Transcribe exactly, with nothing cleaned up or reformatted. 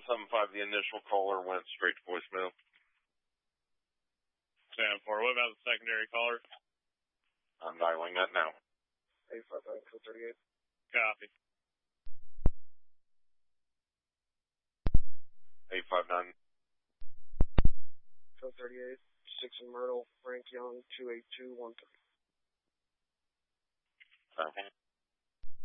seven five, the initial caller went straight to voicemail. seven four, what about the secondary caller? I'm dialing that now. eight five nine, code thirty-eight. Copy. eight five nine. Code thirty-eight, six in Myrtle, Frank Young, two eight two one three. Okay.